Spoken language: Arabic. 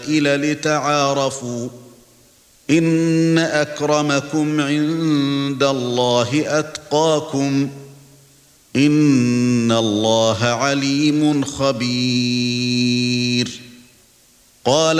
لتعارفوا إن أكرمكم عند الله أتقاكم إن الله عليم خبير قال